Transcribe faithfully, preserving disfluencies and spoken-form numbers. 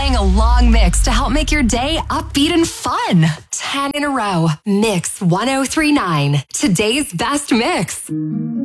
playing a long mix to help make your day upbeat and fun. ten in a row. Mix one oh three point nine. Today's best mix.